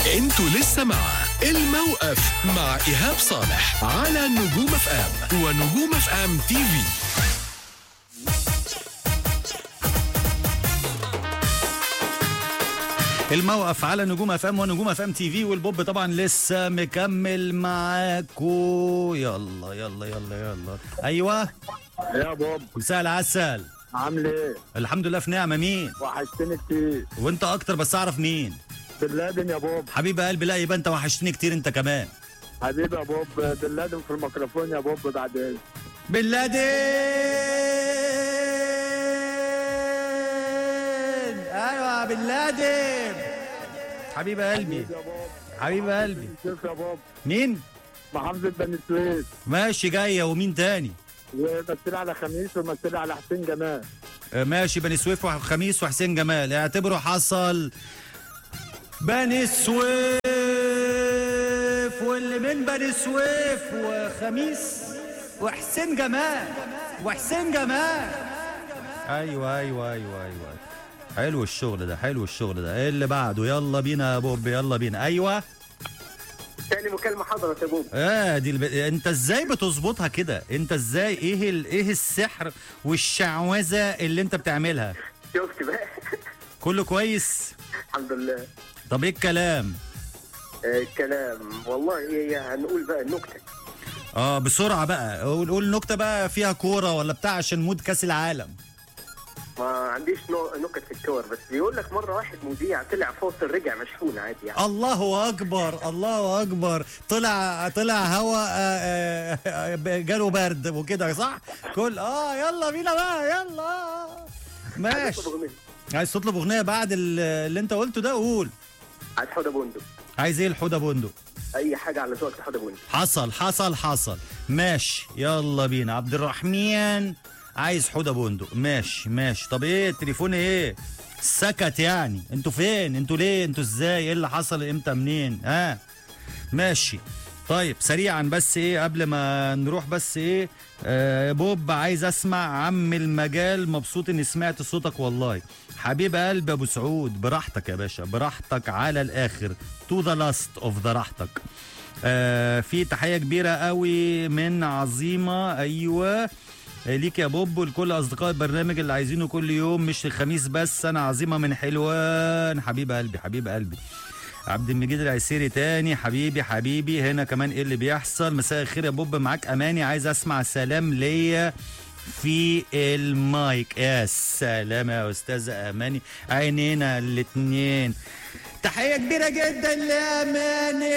انتوا لسه مع الموقف مع إيهاب صالح على نجوم اف ام ونجوم اف ام تي في. الموقف على نجوم اف ام ونجوم اف ام تي في، والبوب طبعا لسه مكمل معاكو. يلا يلا يلا يلا. ايوه يا بوب، مساء العسل. عامل ايه؟ الحمد لله في نعمه. مين؟ وحشتني كتير. وانت اكتر، بس اعرف مين. بن لادن يا بوب. حبيب قلبي، لا يبقى انت وحشتني كتير انت كمان. حبيبي يا بوب، بن لادن في الميكروفون يا بوب. بعد ايه؟ بن لادن. ايوه بن لادن. حبيب قلبي يا بوب، حبيب قلبي. شوف يا بوب، مين؟ محافظة بني سويف. ماشي جايه. ومين تاني؟ ومثلي على خميس ومثلي على حسين جمال. ماشي. بني سويف وخميس وحسين جمال، اعتبره حصل. بني سويف، واللي من بني سويف وخميس وحسين جمال وحسين جمال. ايوه ايوه ايوه ايوه. حلو الشغل ده، حلو الشغل ده. ايه اللي بعده؟ يلا بينا يا بوب، يلا بينا. ايوه تاني مكالمة حضرت يا بوب. انت ازاي بتظبطها كده؟ انت ازاي؟ ايه السحر والشعوذه اللي انت بتعملها؟ شفت بقى. كله كويس الحمد لله. طب ايه الكلام؟ الكلام والله ايه، هنقول بقى النكتة. بسرعه بقى، قول نكته بقى فيها كوره ولا بتاع، عشان مود كاس العالم. ما عنديش نكت في الكور، بس بيقول لك مرة واحد مذيع طلع فاصل رجع مشحون عادي يعني. الله اكبر الله اكبر. طلع هوا جاله برد وكده، صح؟ يلا بينا بقى، يلا. ماشي. عايز تطلب اغنيه بعد اللي انت قلته ده؟ قول. عايز حوده بندق. عايز ايه الحوده بندق؟ اي حاجة على ذوقك حوده بندق. حصل حصل حصل. ماشي يلا بينا. عبد الرحمن عايز حوده بندق. ماشي ماشي. طب ايه التليفون ايه؟ سكت يعني. انتوا فين؟ انتوا ليه؟ انتوا ازاي؟ ايه اللي حصل؟ امتى؟ منين؟ ماشي. طيب سريعا بس ايه قبل ما نروح، بس ايه بوب عايز اسمع عم المجال. مبسوط اني سمعت صوتك والله. حبيب قلب ابو سعود، براحتك يا باشا، براحتك على الاخر. تو ذا لاست اوف ذا راحتك. في تحيه كبيره قوي من عظيمه. ايوه ليك يا بوب ولكل اصدقاء البرنامج اللي عايزينه كل يوم، مش الخميس بس. انا عظيمه من حلوان. حبيب قلبي حبيب قلبي. عبد المجيد العسيري تاني. حبيبي هنا كمان. ايه اللي بيحصل؟ مساء الخير يا بوب، معاك اماني. عايز اسمع سلام ليا في المايك. يا سلام يا استاذه اماني، عينينا الاتنين. تحيه كبيره جدا لاماني.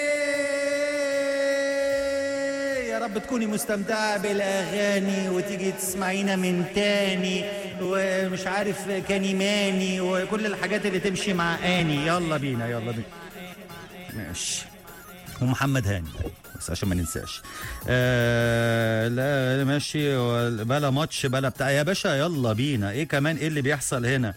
يا رب تكوني مستمتعة بالأغاني وتيجي تسمعينا من تاني، ومش عارف كانيماني وكل الحاجات اللي تمشي مع آني. يلا بينا يلا بينا. ماشي. ومحمد هاني بس عشان ما ننساش. لا ماشي. بلا ماتش بلا بتاع يا باشا. يلا بينا. ايه كمان؟ ايه اللي بيحصل هنا؟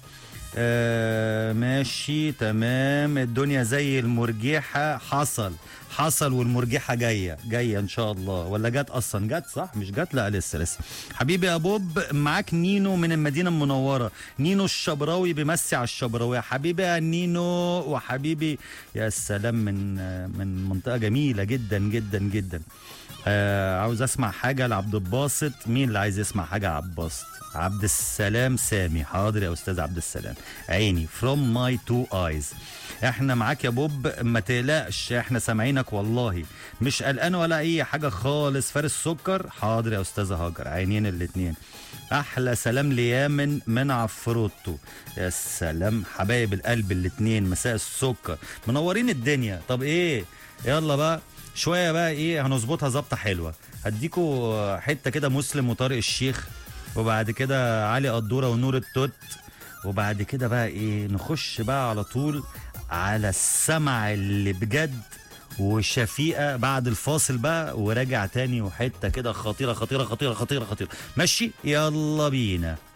ماشي تمام. الدنيا زي المرجحة. حصل والمرجحة جاية ان شاء الله. ولا جت اصلا؟ جت صح؟ مش جت؟ لا لسه. حبيبي يا بوب، معاك نينو من المدينة المنورة. نينو الشبراوي بيمسي على الشبراوي. حبيبي يا نينو وحبيبي. يا سلام. من منطقة جميلة جدا جدا جدا. عاوز اسمع حاجة لعبد الباسط. مين اللي عايز يسمع حاجة لعبد الباسط؟ عبد السلام سامي. حاضر يا استاذ عبد السلام، عيني. from my two eyes. احنا معاك يا بوب، ما تقلقش، احنا سامعينك والله، مش قلقان ولا اي حاجه خالص. فارس سكر. حاضر يا استاذه هاجر، عينين الاتنين. احلى سلام ليامن من عفروتو. يا سلام حبايب القلب الاتنين. مساء السكر، منورين الدنيا. طب ايه؟ يلا بقى شويه بقى. ايه هنظبطها ظبطه حلوه. هديكوا حته كده مسلم وطارق الشيخ، وبعد كده علي قدوره ونور التوت، وبعد كده بقى ايه نخش بقى على طول على السمع اللي بجد وشفيقة بعد الفاصل بقى، وراجع تاني وحته كده خطيره خطيره خطيره خطيره خطيره. ماشي يلا بينا.